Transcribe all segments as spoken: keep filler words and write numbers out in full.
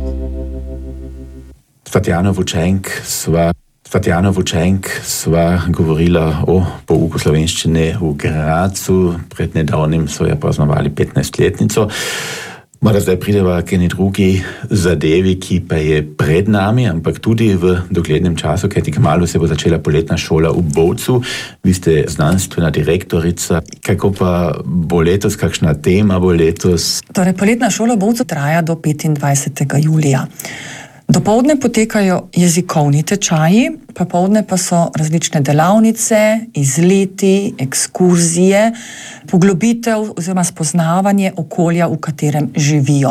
Tatjana Vučenk sva, Tatjana Vučenk sva govorila o pouku slovenščine v Gracu. Pred nedavnim so jo praznovali petnajstletnico. Morda zdaj prideva k eni drugi zadevi, ki pa je pred nami, ampak tudi v doglednem času, kajti kmalu se bo začela poletna šola v Bovcu. Vi ste znanstvena direktorica. Kako pa bo letos, kakšna tema bo letos? Torej, poletna šola v Bovcu traja do petindvajsetega julija. Dopoldne potekajo jezikovni tečaji, popoldne pa so različne delavnice, izleti, ekskurzije, poglobitev oziroma spoznavanje okolja, v katerem živijo.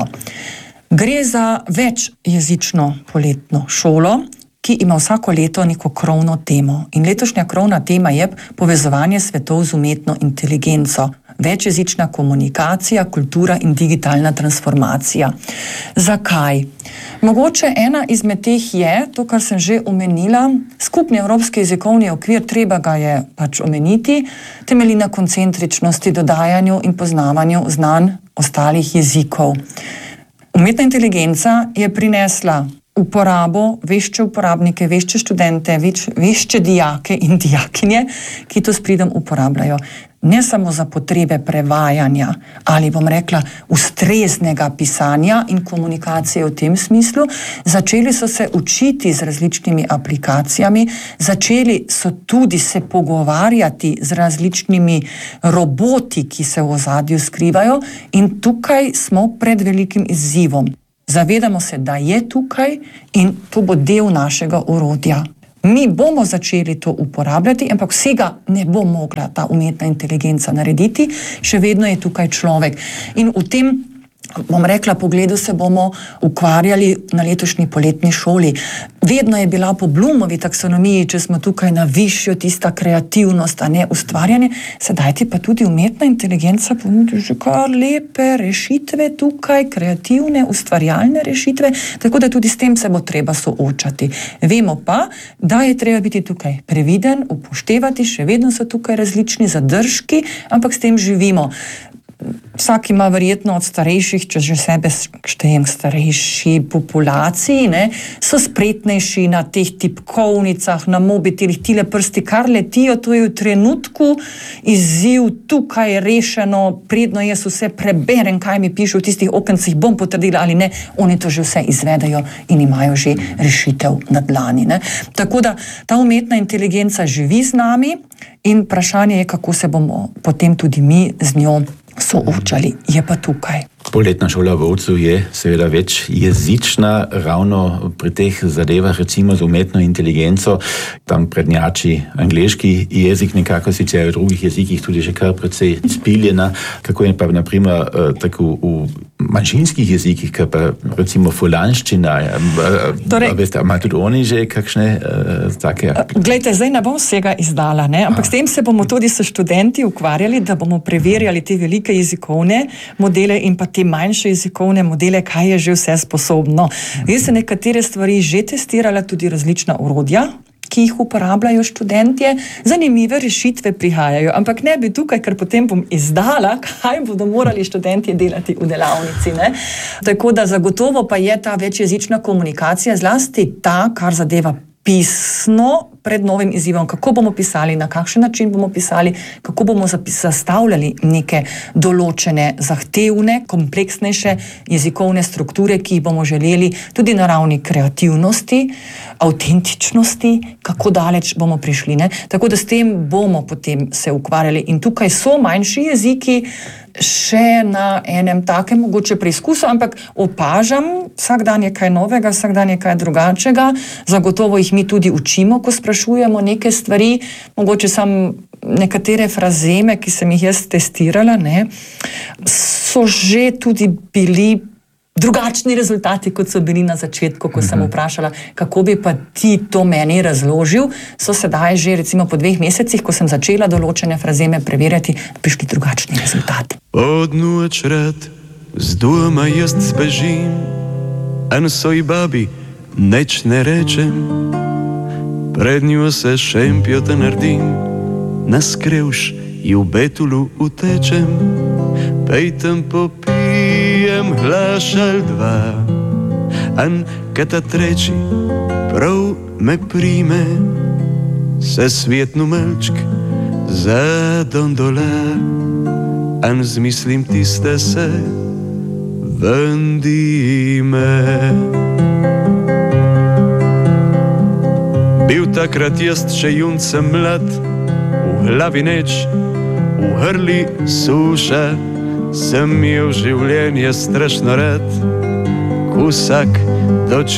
Gre za večjezično poletno šolo, ki ima vsako leto neko krovno temo. In letošnja krovna tema je povezovanje svetov z umetno inteligenco. Večjezična komunikacija, kultura in digitalna transformacija. Zakaj? Mogoče ena izmed teh je, to, kar sem že omenila, skupni evropski jezikovni okvir, treba ga je pač omeniti, temelji na koncentričnosti, dodajanju in poznavanju znanj ostalih jezikov. Umetna inteligenca je prinesla uporabo, vešče uporabnike, vešče študente, več, vešče dijake in dijakinje, ki to s pridom uporabljajo. Ne samo za potrebe prevajanja ali, bom rekla, ustreznega pisanja in komunikacije v tem smislu, začeli so se učiti z različnimi aplikacijami, začeli so tudi se pogovarjati z različnimi roboti, ki se v ozadju skrivajo, in tukaj smo pred velikim izzivom. Zavedamo se, da je tukaj in to bo del našega orodja. Mi bomo začeli to uporabljati, ampak vsega ne bo mogla ta umetna inteligenca narediti, še vedno je tukaj človek. In v tem, bom rekla, pogledu se bomo ukvarjali na letošnji poletni šoli. Vedno je bila po Bloomovi taksonomiji, če smo tukaj na višjo, tista kreativnost, a ne ustvarjanje, sedaj ti pa tudi umetna inteligenca ponudi že kar lepe rešitve tukaj, kreativne, ustvarjalne rešitve, tako da tudi s tem se bo treba soočati. Vemo pa, da je treba biti tukaj previden, upoštevati, še vedno so tukaj različni zadržki, ampak s tem živimo. Vsak ima verjetno od starejših, če že sebe štejem starejši populaciji, ne, so spretnejši na teh tipkovnicah, na mobitelih, tile prsti kar letijo, to je v trenutku izziv, tukaj rešeno, predno jaz vse preberem, kaj mi piše v tistih okencih, bom potrdila ali ne, oni to že vse izvedajo in imajo že rešitev na dlani. Ne. Tako da ta umetna inteligenca živi z nami in vprašanje je, kako se bomo potem tudi mi z njo soočali, je pa tukaj. Poletna šola v Bovcu je seveda več jezična, ravno pri teh zadevah, recimo z umetno inteligenco, tam prednjači angleški jezik, nekako sicer v drugih jezikih tudi že kar precej izpiljena. Kako je pa naprimer tako v manjšinskih jezikih, kar pa recimo fulanščina, torej, a veste, ima tudi oni že kakšne uh, take... Glejte, zdaj ne bom vsega izdala, ne? Ampak Aha. s tem se bomo tudi s študenti ukvarjali, da bomo preverjali te velike jezikovne modele in pa te manjše jezikovne modele, kaj je že vse sposobno. Jaz sem nekatere stvari že testirala, tudi različna orodja, ki jih uporabljajo študentje. Zanimive rešitve prihajajo, ampak ne bi tukaj, ker potem bom izdala, kaj bodo morali študentje delati v delavnici. Ne? Tako da zagotovo pa je ta večjezična komunikacija, zlasti ta, kar zadeva pisno, pred novim izzivom, kako bomo pisali, na kakšen način bomo pisali, kako bomo zastavljali neke določene zahtevne, kompleksnejše jezikovne strukture, ki jih bomo želeli tudi na ravni kreativnosti, avtentičnosti, kako daleč bomo prišli. Ne? Tako da s tem bomo potem se ukvarjali. In tukaj so manjši jeziki še na enem takem mogoče preizkusu, ampak opažam, vsak dan je kaj novega, vsak dan je kaj drugačnega, zagotovo jih mi tudi učimo, ko sprašujemo neke stvari, mogoče sam nekatere frazeme, ki sem jih jaz testirala, ne, so že tudi bili drugačni rezultati, kot so bili na začetku, ko sem vprašala, kako bi pa ti to meni razložil, so sedaj že recimo po dveh mesecih, ko sem začela določene frazeme preverjati, prišli drugačni rezultati. Od noč rad z doma jaz zbežim, eno svoj babi neč ne rečem, pred njo se šempjota naredim, na skrivš i u betulu utečem, pejtem popijem glašalj dva, an kata treći prav me prime, se svijetnu melčk za dondola, an zmislim tiste se vendime. Bil takrat jaz še junce mlad, v glavi neč, v hrli suša, sem imel življenje strašno rad, vsak doč